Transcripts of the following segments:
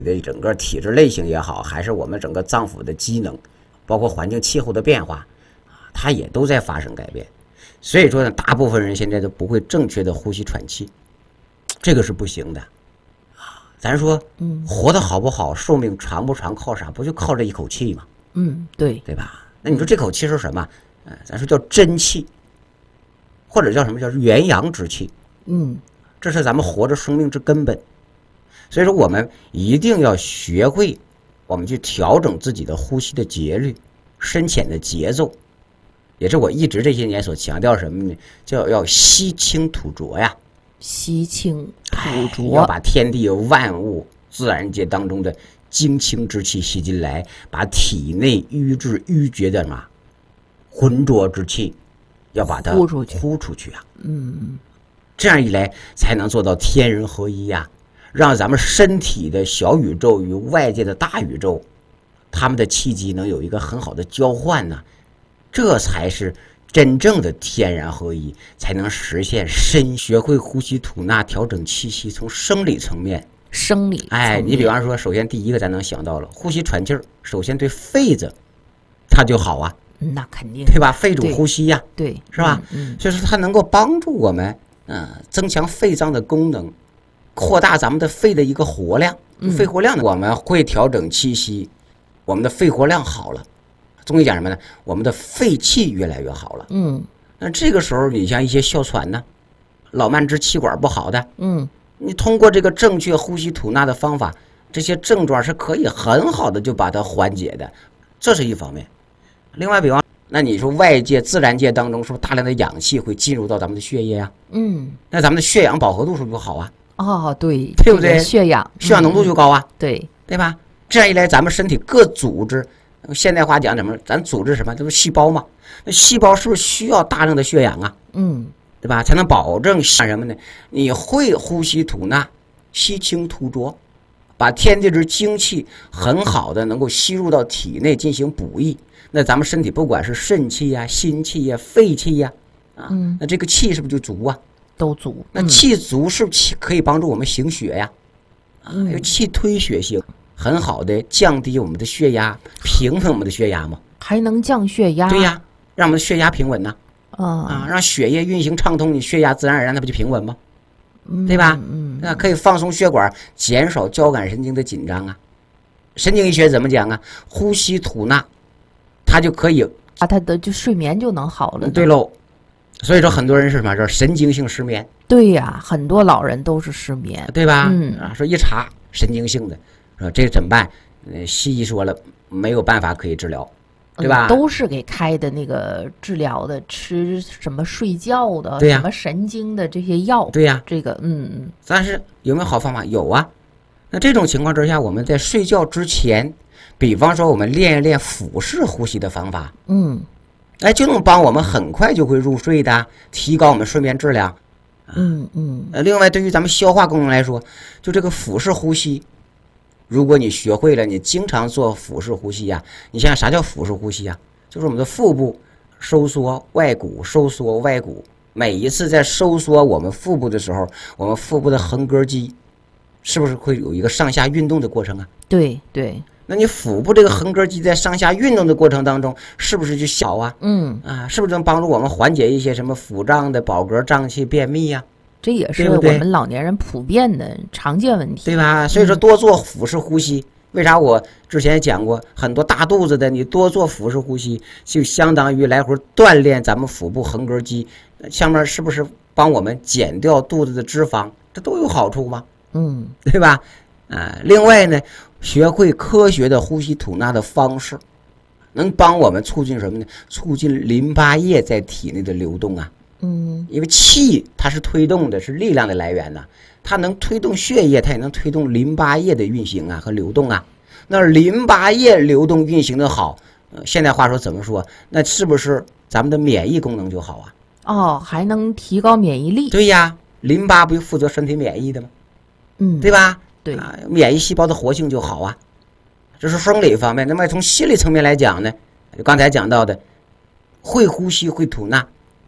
的整个体质类型也好，还是我们整个脏腑的机能，包括环境气候的变化，它也都在发生改变。所以说呢，大部分人现在都不会正确的呼吸喘气，这个是不行的。咱说，活得好不好，寿命长不长，靠啥？不就靠这一口气吗？ 对吧？那你说这口气是什么？咱说叫真气，或者叫什么叫元阳之气。这是咱们活着生命之根本。所以说，我们一定要学会，我们去调整自己的呼吸的节律、深浅的节奏。也是我一直这些年所强调什么呢？要吸清吐浊呀。 吸清吐浊， 要把天地万物、自然界当中的精清之气吸进来，把体内瘀滞淤结的嘛浑浊之气，要把它呼出去啊。这样一来才能做到天人合一呀，让咱们身体的小宇宙与外界的大宇宙，他们的气机能有一个很好的交换呢。这才是真正的天然合一，才能实现身学会呼吸吐纳，调整气息。从生理层面，你比方说，首先第一个咱能想到了，呼吸喘气儿，首先对肺子它就好啊， 那肯定对吧？肺主呼吸呀， 对， 是吧？所以说它能够帮助我们，增强肺脏的功能，扩大咱们的肺的一个活量。肺活量呢，我们会调整气息，我们的肺活量好了。中医讲什么呢？我们的肺气越来越好了。那这个时候，你像一些哮喘呢，老慢支气管不好的，你通过这个正确呼吸吐纳的方法，这些症状是可以很好的就把它缓解的，这是一方面。另外，比方，那你说外界自然界当中是不是大量的氧气会进入到咱们的血液啊？那咱们的血氧饱和度是不是就好啊？ 对， 对不对？ 血氧浓度就高啊， 对吧？这样一来，咱们身体各组织。现代话讲什么？咱组织什么？这不细胞嘛？那细胞是不是需要大量的血氧啊？对吧？才能保证什么呢？你会呼吸吐纳，吸清吐浊，把天地之精气很好的能够吸入到体内进行补益。那咱们身体不管是肾气呀、心气呀、肺气呀，那这个气是不是就足啊？ 都足。 那气足是不是可以帮助我们行血呀？有气推血行。很好的降低我们的血压，平稳我们的血压嘛， 还能降血压。 对呀，让我们的血压平稳呢。让血液运行畅通，你血压自然而然它不就平稳吗？对吧？那可以放松血管，减少交感神经的紧张啊。神经医学怎么讲啊？呼吸吐纳，它就可以它的就睡眠就能好了。 对喽，所以说很多人是什么？这神经性失眠。 对呀，很多老人都是失眠， 对吧？说一查神经性的。这个怎么办？西医说了没有办法可以治疗，对吧？ 都是给开的那个治疗的，吃什么睡觉的，什么神经的这些药。 对呀， 这个但是有没有好方法？有啊。那这种情况之下，我们在睡觉之前，比方说我们练一练腹式呼吸的方法，就能帮我们很快就会入睡的，提高我们睡眠质量。另外，对于咱们消化功能来说，就这个腹式呼吸。如果你学会了，你经常做腹式呼吸呀，你想想啥叫腹式呼吸呀？就是我们的腹部收缩外鼓，收缩外鼓。每一次在收缩我们腹部的时候，我们腹部的横膈肌是不是会有一个上下运动的过程啊？ 对。 那你腹部这个横膈肌在上下运动的过程当中，是不是就小啊？是不是能帮助我们缓解一些什么腹胀的、饱嗝、胀气、便秘呀？ 这也是我们老年人普遍的常见问题， 对吧？所以说多做腹式呼吸。为啥我之前也讲过，很多大肚子的你多做腹式呼吸，就相当于来回锻炼咱们腹部横膈肌，下面是不是帮我们减掉肚子的脂肪？这都有好处吗？对吧？另外呢，学会科学的呼吸吐纳的方式，能帮我们促进什么呢？促进淋巴液在体内的流动啊。因为气它是推动的，是力量的来源呐，它能推动血液，它也能推动淋巴液的运行啊和流动啊。那淋巴液流动运行的好，现在话说怎么说？那是不是咱们的免疫功能就好啊？还能提高免疫力。 对呀，淋巴不就负责身体免疫的吗？对吧？ 对， 免疫细胞的活性就好啊。这是生理方面。那么从心理层面来讲呢，就刚才讲到的，会呼吸会吐纳。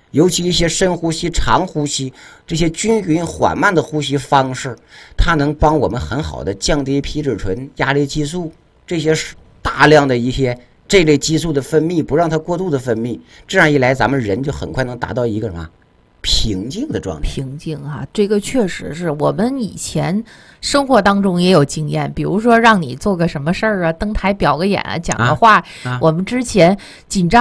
尤其一些深呼吸、长呼吸，这些均匀缓慢的呼吸方式，它能帮我们很好的降低皮质醇、压力激素这些大量的一些这类激素的分泌，不让它过度的分泌。这样一来，咱们人就很快能达到一个什么平静的状态。 平静啊，这个确实是我们以前生活当中也有经验，比如说让你做个什么事儿啊，登台表个演啊，讲个话，我们之前紧张